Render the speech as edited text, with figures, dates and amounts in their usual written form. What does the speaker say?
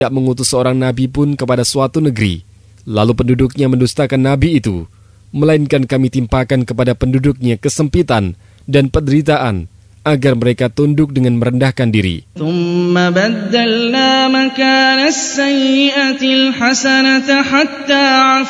tidak mengutus seorang nabi pun kepada suatu negeri, lalu penduduknya mendustakan nabi itu, melainkan kami timpakan kepada penduduknya kesempitan dan penderitaan, agar mereka tunduk dengan merendahkan diri. ثُمَّ بَدَّلْنَا مَكَانَ السَّيِّئَةِ الْحَسَنَةَ حَتَّى